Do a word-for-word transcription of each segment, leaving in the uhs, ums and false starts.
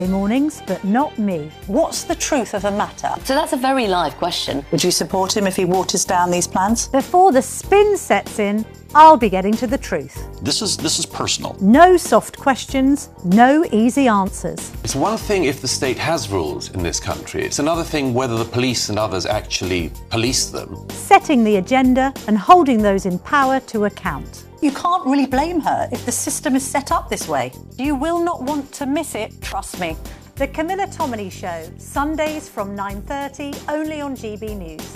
Mornings, but not me. What's the truth of the matter? So that's a very live question. Would you support him if he waters down these plans? Before the spin sets in, I'll be getting to the truth. This is this is personal. No soft questions, no easy answers. It's one thing if the state has rules in this country. It's another thing whether the police and others actually police them. Setting the agenda and holding those in power to account. You can't really blame her if the system is set up this way. You will not want to miss it, trust me. The Camilla Tominey Show, Sundays from nine thirty, only on G B News.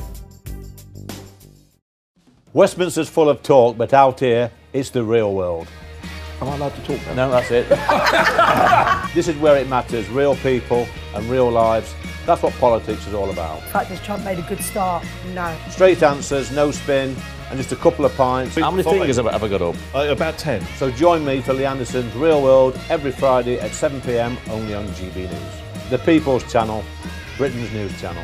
Westminster's full of talk, but out here, it's the real world. Am I allowed to talk now? No, that's it. This is where it matters, real people and real lives. That's what politics is all about. The fact has Trump made a good start? No. Straight answers, no spin, and just a couple of pints. How many fingers have I got up? Uh, about ten. So join me for Lee Anderson's Real World every Friday at seven p m only on G B News. The People's Channel, Britain's news channel.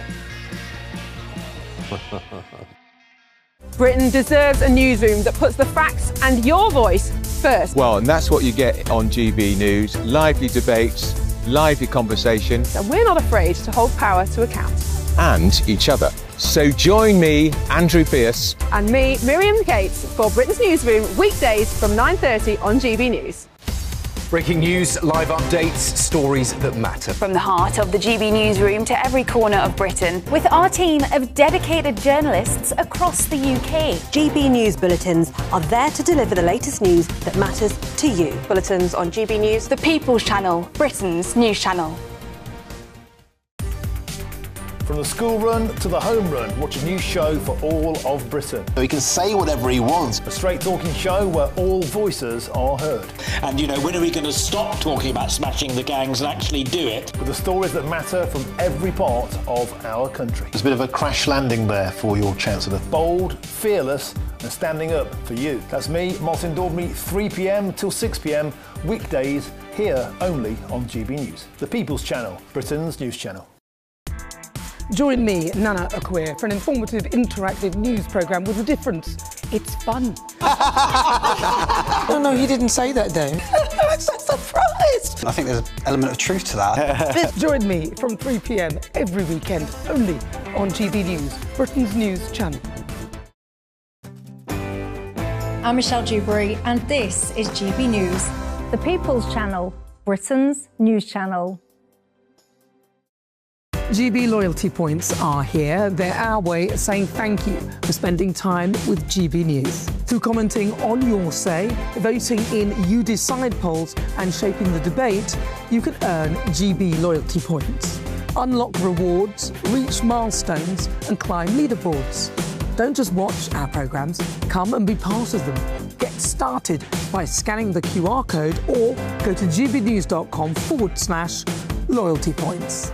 Britain deserves a newsroom that puts the facts and your voice first. Well, and that's what you get on G B News. Lively debates, lively conversation. And we're not afraid to hold power to account. And each other. So join me, Andrew Pierce. And me, Miriam Gates, for Britain's Newsroom, weekdays from nine thirty on G B News. Breaking news, live updates, stories that matter. From the heart of the G B Newsroom to every corner of Britain, with our team of dedicated journalists across the U K. G B News bulletins are there to deliver the latest news that matters to you. Bulletins on G B News, the People's Channel, Britain's news channel. From the school run to the home run, watch a new show for all of Britain. So he can say whatever he wants. A straight talking show where all voices are heard. And, you know, when are we going to stop talking about smashing the gangs and actually do it? With the stories that matter from every part of our country. There's a bit of a crash landing there for your Chancellor. Bold, fearless and standing up for you. That's me, Martin Daubney, three p m till six p m, weekdays, here only on G B News. The People's Channel, Britain's news channel. Join me, Nana Akwe, for an informative, interactive news programme with a difference. It's fun. No, no, he didn't say that, Dave. I'm so surprised. I think there's an element of truth to that. Join me from three p m every weekend, only on G B News, Britain's news channel. I'm Michelle Dewberry, and this is G B News. The People's Channel, Britain's news channel. G B loyalty points are here. They're our way of saying thank you for spending time with G B News. Through commenting on your say, voting in You Decide polls and shaping the debate, you can earn G B loyalty points. Unlock rewards, reach milestones and climb leaderboards. Don't just watch our programmes, come and be part of them. Get started by scanning the Q R code or go to gbnews.com forward slash loyalty points.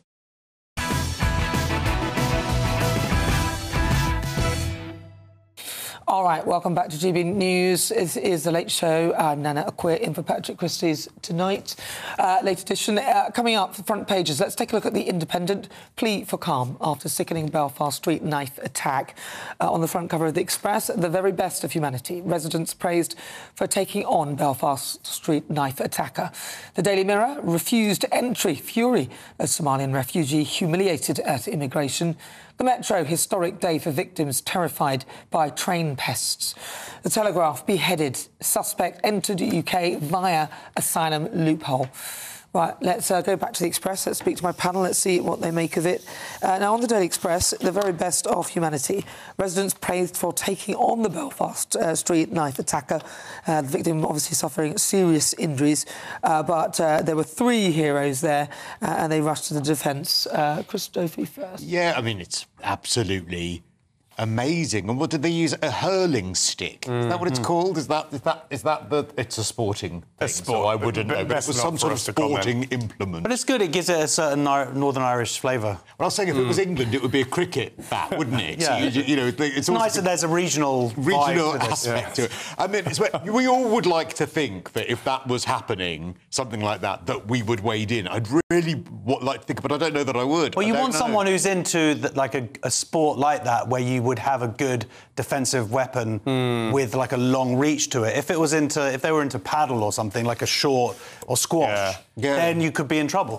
All right, welcome back to G B News. It is The Late Show. I'm Nana Akwe in for Patrick Christie's tonight. Uh, late edition. Uh, coming up, front pages, let's take a look at the Independent. Plea for calm after sickening Belfast Street knife attack. Uh, on the front cover of The Express, the very best of humanity. Residents praised for taking on Belfast Street knife attacker. The Daily Mirror refused entry. Fury, a Somalian refugee humiliated at immigration. The Metro, historic day for victims terrified by train pests. The Telegraph, beheaded. Suspect entered the U K via asylum loophole. Right, let's uh, go back to The Express. Let's speak to my panel. Let's see what they make of it. Uh, now, on the Daily Express, the very best of humanity. Residents praised for taking on the Belfast uh, Street knife attacker. Uh, the victim obviously suffering serious injuries. Uh, but uh, there were three heroes there, uh, and they rushed to the defence. Uh, Chris Dofey first. Yeah, I mean, it's absolutely amazing. And what did they use? A hurling stick? Mm, is that what it's mm. called? Is that is that is that the? It's a sporting thing, a sport, so I wouldn't know. But it was some sort of sporting implement. But it's good. It gives it a certain Northern Irish flavour. Well, I was saying if mm. it was England, it would be a cricket bat, wouldn't it? Yeah. So you, you know, it's, it's nice that there's a regional regional vibe to aspect this. to it. I mean, it's where, we all would like to think that if that was happening, something like that, that we would wade in. I'd really like to think, but I don't know that I would. Well, you want know. someone who's into the, like a, a sport like that, where you would have a good defensive weapon mm. with like a long reach to it. If it was into, if they were into paddle or something like a short or squash, yeah. Yeah. then you could be in trouble.